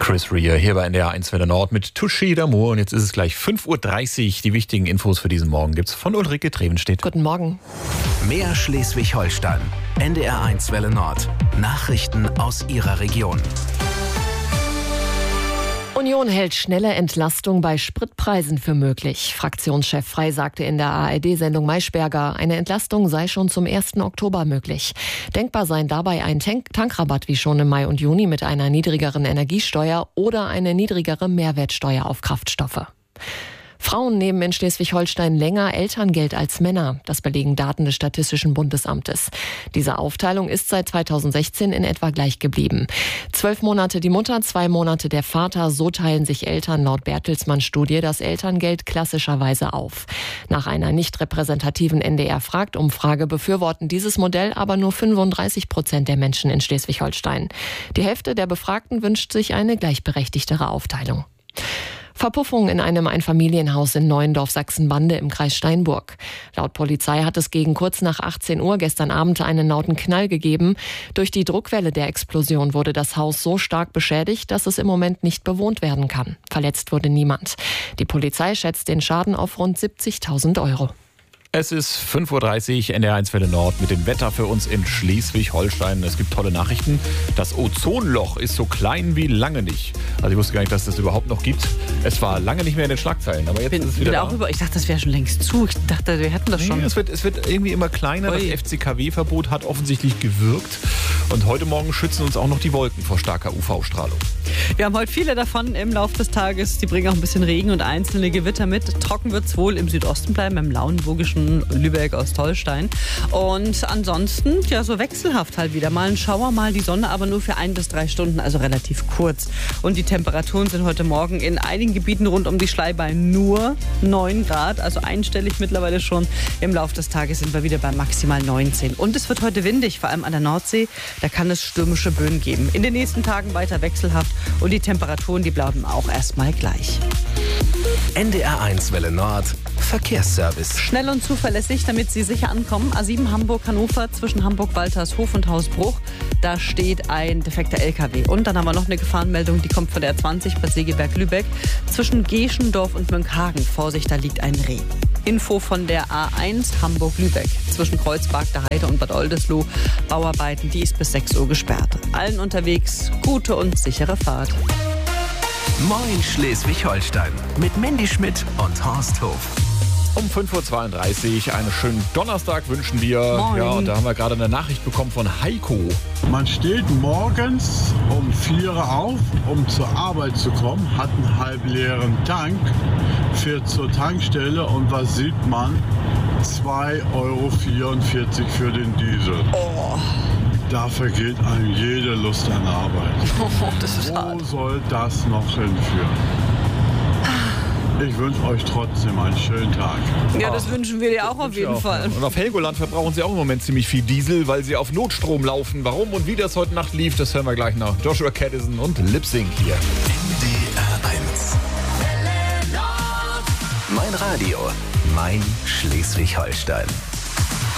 Chris Rea hier bei NDR 1 Welle Nord mit Touché d'Amour. Und jetzt ist es gleich 5.30 Uhr. Die wichtigen Infos für diesen Morgen gibt's von Ulrike Trevenstedt. Guten Morgen. Mehr Schleswig-Holstein. NDR 1 Welle Nord. Nachrichten aus Ihrer Region. Union hält schnelle Entlastung bei Spritpreisen für möglich. Fraktionschef Frey sagte in der ARD-Sendung Maischberger, eine Entlastung sei schon zum 1. Oktober möglich. Denkbar seien dabei ein Tankrabatt wie schon im Mai und Juni mit einer niedrigeren Energiesteuer oder eine niedrigere Mehrwertsteuer auf Kraftstoffe. Frauen nehmen in Schleswig-Holstein länger Elterngeld als Männer. Das belegen Daten des Statistischen Bundesamtes. Diese Aufteilung ist seit 2016 in etwa gleich geblieben. 12 Monate die Mutter, 2 Monate der Vater. So teilen sich Eltern laut Bertelsmann-Studie das Elterngeld klassischerweise auf. Nach einer nicht repräsentativen NDR-Fragt-Umfrage befürworten dieses Modell aber nur 35% der Menschen in Schleswig-Holstein. Die Hälfte der Befragten wünscht sich eine gleichberechtigtere Aufteilung. Verpuffung in einem Einfamilienhaus in Neuendorf Sachsenbande im Kreis Steinburg. Laut Polizei hat es gegen kurz nach 18 Uhr gestern Abend einen lauten Knall gegeben. Durch die Druckwelle der Explosion wurde das Haus so stark beschädigt, dass es im Moment nicht bewohnt werden kann. Verletzt wurde niemand. Die Polizei schätzt den Schaden auf rund 70.000 Euro. Es ist 5.30 Uhr, NDR 1 Welle Nord mit dem Wetter für uns in Schleswig-Holstein. Es gibt tolle Nachrichten. Das Ozonloch ist so klein wie lange nicht. Also ich wusste gar nicht, dass das überhaupt noch gibt. Es war lange nicht mehr in den Schlagzeilen, aber jetzt ist es wieder da. Ich dachte, das wäre schon längst zu. Ich dachte, wir hätten das schon. Es wird irgendwie immer kleiner. Ui. Das FCKW-Verbot hat offensichtlich gewirkt. Und heute Morgen schützen uns auch noch die Wolken vor starker UV-Strahlung. Wir haben heute viele davon im Laufe des Tages. Die bringen auch ein bisschen Regen und einzelne Gewitter mit. Trocken wird es wohl im Südosten bleiben, im lauenburgischen Lübeck, Ostholstein. Und ansonsten, ja, so wechselhaft halt wieder. Mal ein Schauer, mal die Sonne, aber nur für 1 bis 3 Stunden, also relativ kurz. Und die Temperaturen sind heute Morgen in einigen Gebieten rund um die Schlei bei nur 9 Grad, also einstellig mittlerweile schon. Im Laufe des Tages sind wir wieder bei maximal 19. Und es wird heute windig, vor allem an der Nordsee. Da kann es stürmische Böen geben. In den nächsten Tagen weiter wechselhaft und die Temperaturen, die bleiben auch erstmal gleich. NDR 1 Welle Nord. Verkehrsservice. Schnell und zuverlässig, damit Sie sicher ankommen. A7 Hamburg-Hannover zwischen Hamburg-Waltershof und Hausbruch. Da steht ein defekter LKW. Und dann haben wir noch eine Gefahrenmeldung, die kommt von der A20 bei Segeberg-Lübeck. Zwischen Geschendorf und Münkhagen. Vorsicht, da liegt ein Reh. Info von der A1 Hamburg-Lübeck. Zwischen Kreuzberg, der Heide und Bad Oldesloe. Bauarbeiten, die ist bis 6 Uhr gesperrt. Allen unterwegs gute und sichere Fahrt. Moin Schleswig-Holstein. Mit Mandy Schmidt und Horst Hof. Um 5.32 Uhr einen schönen Donnerstag wünschen wir. Moin. Ja, und da haben wir gerade eine Nachricht bekommen von Heiko. Man steht morgens um 4 Uhr auf, um zur Arbeit zu kommen, hat einen halbleeren Tank, fährt zur Tankstelle und was sieht man? 2,44 € für den Diesel. Oh, Da vergeht einem jede Lust an Arbeit. das ist Wo hart. soll das noch hinführen? Ich wünsche euch trotzdem einen schönen Tag. Ja, das wünschen wir dir auch auf jeden Fall. Und auf Helgoland verbrauchen sie auch im Moment ziemlich viel Diesel, weil sie auf Notstrom laufen. Warum und wie das heute Nacht lief, das hören wir gleich nach Joshua Caddison und Lip Sync hier. NDR 1. Mein Radio. Mein Schleswig-Holstein.